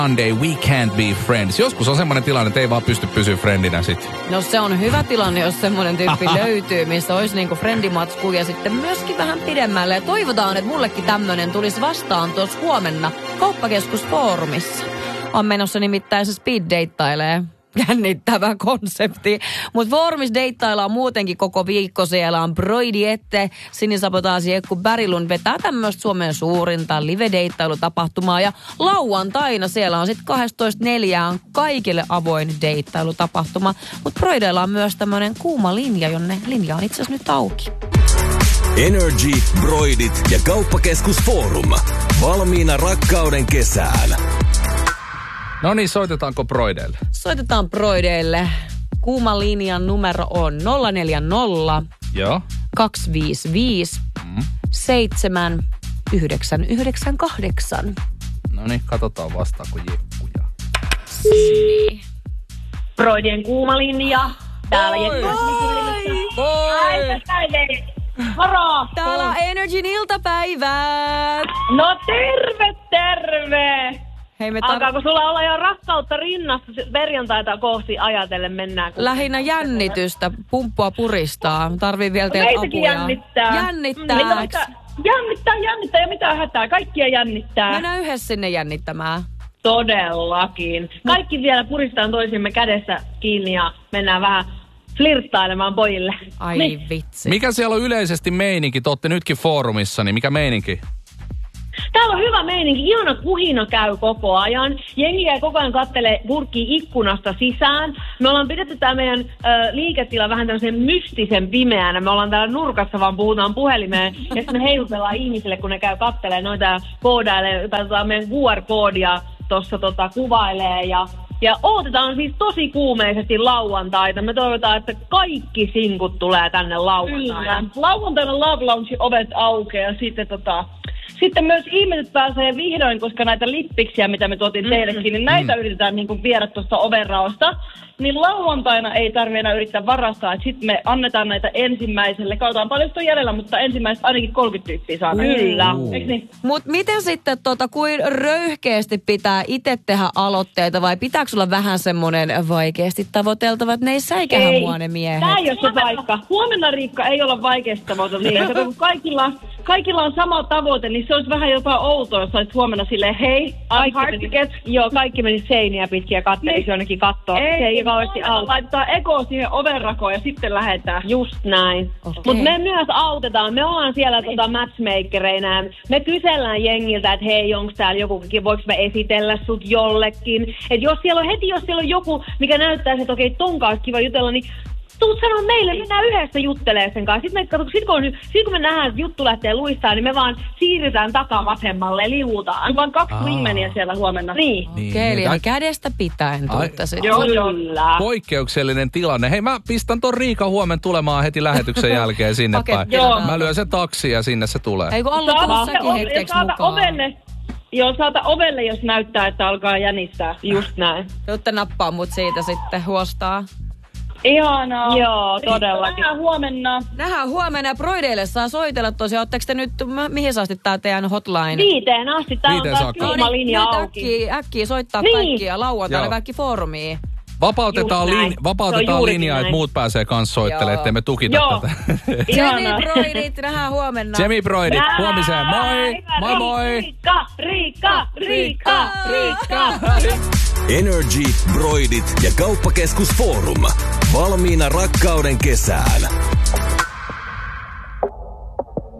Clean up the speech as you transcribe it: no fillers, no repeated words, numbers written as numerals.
Monday, we can't be friends. Joskus on semmoinen tilanne, että ei vaan pysty pysyä friendinä sit. No se on hyvä tilanne, jos semmoinen tyyppi löytyy, missä olisi niinku friendimatsku ja sitten myöskin vähän pidemmälle. Ja toivotaan, että mullekin tämmöinen tulisi vastaan tuossa huomenna Kauppakeskusfoorumissa. On menossa nimittäin se speed datailee. Jännittävä konsepti. Mutta foorumissa deittaillaan muutenkin koko viikko. Siellä on Broidi Ette, Sinisabotaasi, Ekku Berglund vetää tämmöistä Suomen suurinta live-deittailutapahtumaa. Ja lauantaina siellä on sitten 12.4. kaikille avoin deittailutapahtuma. Mutta Broideilla on myös tämmöinen kuuma linja, jonne linja on itse asiassa nyt auki. Energy, Broidit ja Kauppakeskusforum. Valmiina rakkauden kesään. No niin, soitetaanko Broideille? Soitetaan Broideille. Kuuma linjan numero on 040 Joo. 255 7998. No niin, katsotaan vastaako Jekkuja. Niin. Broidien kuuma linja. Täällä Jekku. Moi! Moro! Täällä on Energyn iltapäivät. No terve! Hei, Alkaako sulla olla jo rakkautta rinnassa perjantaita kohti ajatellen mennään? Lähinnä jännitystä, pumppua puristaa. Tarvii vielä teiltä meitäkin apuja. jännittää. Jännittääks? Jännittää ja mitä hätää. Kaikkia jännittää. Mennään yhdessä sinne jännittämään. Todellakin. Kaikki vielä puristaan toisimme kädessä kiinni ja mennään vähän flirttailemaan pojille. Ai niin. vitsi. Mikä siellä on yleisesti meininki? Te ootte nytkin foorumissa, niin mikä meininki? Täällä on hyvä meininki. Ihana kuhina käy koko ajan. Jengi jäi koko ajan kattelee burkkiin ikkunasta sisään. Me ollaan pidetty tää meidän liiketila vähän tämmöisen mystisen pimeänä. Me ollaan täällä nurkassa vaan puhutaan puhelimeen. Ja sitten me heilutellaan ihmisille, kun ne käy kattelee noita ja koodailee, tai meidän QR-koodia tuossa kuvailee ja odotetaan siis tosi kuumeisesti lauantaita. Me toivotaan, että kaikki sinkut tulee tänne lauantaina. Lauantaina Love Lounge ovet aukeaa ja sitten myös ihmiset pääsee vihdoin, koska näitä lippiksiä, mitä me tuotiin teillekin, niin näitä yritetään niin kuin viedä tuosta ovenraosta. Niin lauantaina ei tarvitse enää yrittää varastaa. Sitten me annetaan näitä ensimmäiselle. Katsotaan paljon sitä on jäljellä, mutta ensimmäiset ainakin 30 tyyppiä saa. Kyllä. Eikö niin? Mut miten sitten kuin röyhkeästi pitää itse tehdä aloitteita vai pitääkö sulla vähän semmonen vaikeasti tavoiteltava, että ne ei säikähä mua ne miehet? Tää ei ole se paikka. Huomenna, Riikka, ei olla vaikeasti tavoiteltava. Kato, kun kaikilla on sama tavoite, niin se olisi vähän jopa outoa, jos olisit huomenna silleen, hei, kaikki meni seiniä pitkin ja kattelisi jonnekin kattoa. Se ei kauheasti auta. Laittaa ego siihen ovenrakoon ja sitten lähdetään. Just näin. Okay. Mutta me myös autetaan. Me ollaan siellä matchmakereinä. Me kysellään jengiltä, että hei, onko täällä joku, voiko me esitellä sut jollekin. Että jos siellä on joku, mikä näyttää, että okei, ton kanssa kiva jutella, niin tuut sanoa meille, mennään yhdessä juttelemaan sen kanssa. Sitten kun me nähdään, että juttu lähtee luistaa, niin me vaan siirrytään takavasemmalle ja liuutaan. Vaan 2 wingmania siellä huomenna. Niin. Okei, eli kädestä pitäen tuutte sitten. Joo, kyllä. Poikkeuksellinen tilanne. Hei, mä pistän ton Riikan huomen tulemaan heti lähetyksen jälkeen sinne päin. Mä lyön sen taksi ja sinne se tulee. Ei kun aloittaa säkin hetkeksi mukaan. Saata ovelle, jos näyttää, että alkaa jänistää. Just näin. Tuutte nappaa mut siitä sitten huostaa. Ihanaa. Joo, todellakin. Nähdään huomenna ja Broideille saa soitella tosiaan. Ootteko te nyt, mihin asti tää teidän hotline? 5 asti. Tää on taas kuuma linja auki. Äkkiä soittaa kaikkia lauantaina kaikki foorumiin. Vapautetaan linjaa, että muut pääsee kans soittelemaan, ettei me tukita tätä. Jemi Broidit, nähdään huomenna. Jemi Broidit, huomiseen. Moi! Moi moi! Riikka! Energy, Broidit ja Kauppakeskusforum. Valmiina rakkauden kesään.